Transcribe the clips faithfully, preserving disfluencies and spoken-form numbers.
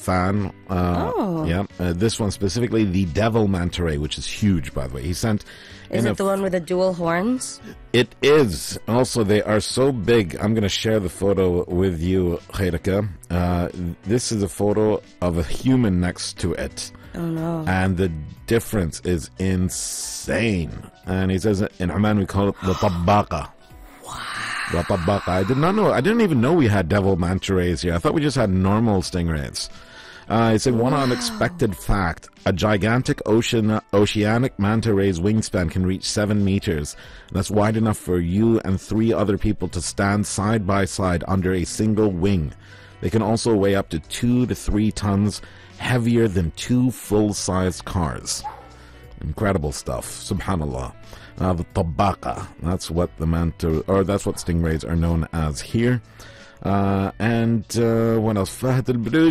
fan. Uh, oh. Yeah. Uh, this one specifically, the devil manta ray, which is huge, by the way. He sent... Is it the one with the dual horns? It is. Also, they are so big. I'm going to share the photo with you, Khairika. Uh, this is a photo of a human next to it. Oh, no. And the difference is insane. And he says in Oman we call it the tabbaqa. Wow. The tabbaqa. I did not know. I didn't even know we had devil manta rays here. I thought we just had normal stingrays. Uh, he said one wow. unexpected fact: a gigantic ocean oceanic manta ray's wingspan can reach seven meters. That's wide enough for you and three other people to stand side by side under a single wing. They can also weigh up to two to three tons, heavier than two full-sized cars. Incredible stuff. Subhanallah. Uh, the tabbaqa. That's what the manta, or that's what stingrays are known as here. Uh, and uh, what else? Fahd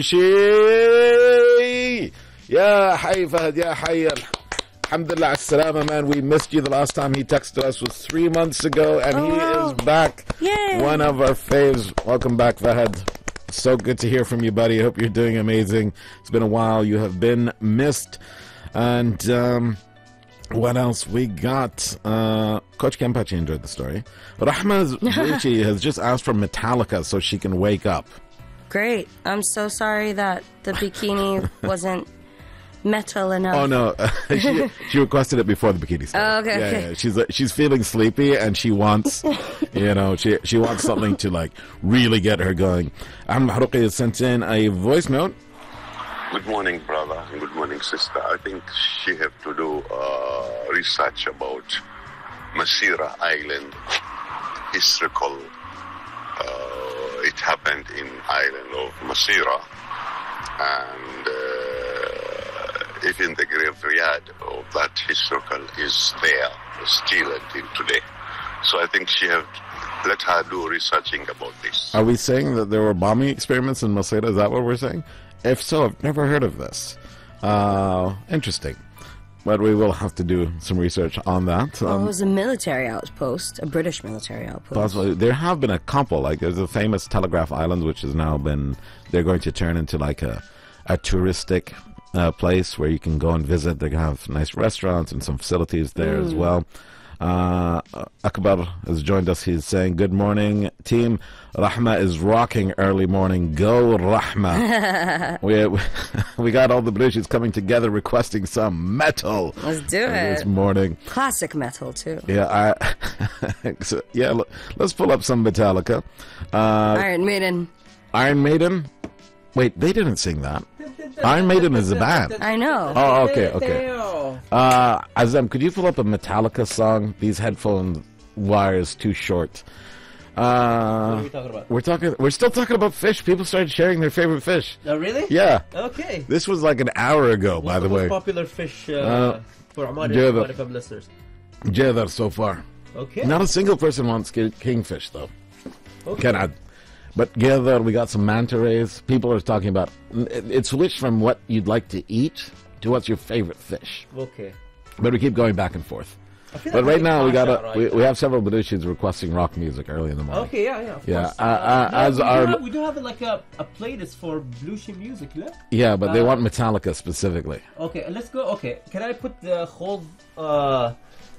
al-Balushi! Ya hay Fahd, ya hay. Alhamdulillah as-salama, man. We missed you. The last time he texted us was three months ago, and oh, he wow. is back. Yay. One of our faves. Welcome back, Fahd. So good to hear from you, buddy. I hope you're doing amazing. It's been a while. You have been missed. And um, what else we got? Uh, Coach Kempachi enjoyed the story. Rahma Zuchi has just asked for Metallica so she can wake up. Great. I'm so sorry that the bikini wasn't metal enough. Oh, no. she, she requested it before the bikini started. Oh, okay, yeah, okay. yeah. She's, uh, she's feeling sleepy and she wants, you know, she she wants something to, like, really get her going. Ahmed Mahrouqi has sent in a voice note. Good morning, brother, and good morning, sister. I think she have to do uh, research about Masira Island, historical. Uh, it happened in island of Masira, and uh, even the graveyard of that historical is there still until today. So I think she have let her do researching about this. Are we saying that there were bombing experiments in Masira? Is that what we're saying? If so, I've never heard of this. Uh, interesting. But we will have to do some research on that. Well, Um, it was a military outpost, a British military outpost. possibly. There have been a couple. Like, there's a famous Telegraph Island, which has now been... They're going to turn into, like, a, a touristic uh, place where you can go and visit. They have nice restaurants and some facilities there Mm. as well. Uh, Akbar has joined us. He's saying, good morning, team. Rahma is rocking early morning. Go, Rahma. we, we got all the Blushis coming together requesting some metal. Let's do This it. morning. Classic metal, too. Yeah, I, so, yeah, l- let's pull up some Metallica. Uh, Iron Maiden. Iron Maiden? Wait, they didn't sing that. Iron Maiden is a band. I know. Oh, okay, okay. Uh, Azam, could you pull up a Metallica song? These headphone wires too short. Uh, What are we talking about? We're talking. We're still talking about fish. People started sharing their favorite fish. Oh, really? Yeah. Okay. This was like an hour ago, What's by the, the most way. popular fish uh, Uh, for Omani Java. Omani Fam listeners? Jadar so far. Okay. Not a single person wants ki- kingfish though. Okay. Can add. But Jadar, we got some manta rays. People are talking about. It, it switched from what you'd like to eat to what's your favorite fish. Okay. But we keep going back and forth. I feel But like right now we got Masha, a, right? we, we have several Baluchis requesting rock music early in the morning. Okay, yeah, yeah. Of Yeah, course. uh, uh, no, as we, our- do have, we do have like a, a playlist for Bluesy music, yeah? Yeah, but they Uh, want Metallica specifically. Okay, let's go. Okay, can I put the whole uh,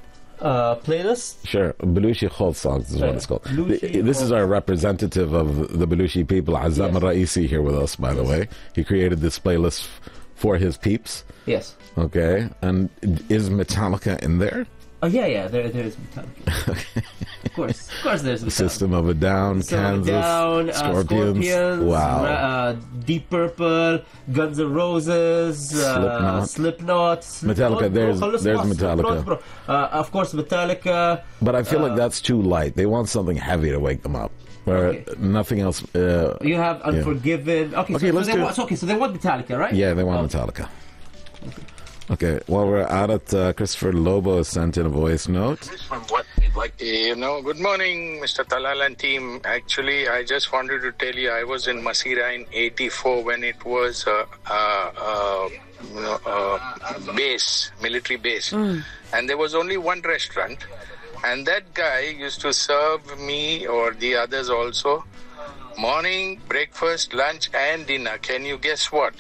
uh, playlist? Sure, Belushi Khol songs is what Yeah. it's called. Belushi This is Khol. our representative of the Belushi people, Azam Yes. Raisi, here with us, by the way. He created this playlist f- for his peeps. Yes. Okay, and is Metallica in there? Oh yeah, yeah. There, there is Metallica. Of course, of course. There's Metallica. System of a Down, System of a Kansas, Down, uh, Scorpions. Scorpions, Wow. uh, Deep Purple, Guns N' Roses, uh, Slipknot. Slipknot, Metallica, Slipknot, there's- bro. there's Slipknot, Metallica. bro. Uh, of course, Metallica. But I feel Uh, like that's too light. They want something heavy to wake them up. Where Okay. nothing else. Uh, You have Unforgiven. Okay, Okay, so, let's so they do want, so, okay, so they want Metallica, right? yeah, they want Okay. Metallica. Okay, while we're at it, uh, Christopher Lobo sent in a voice note. From what we'd like to, you know, good morning, Mister Talal and team. Actually, I just wanted to tell you I was in Masira in eighty-four when it was a uh, uh, you know, uh, base, military base. And there was only one restaurant. And that guy used to serve me or the others also morning, breakfast, lunch, and dinner. Can you guess what?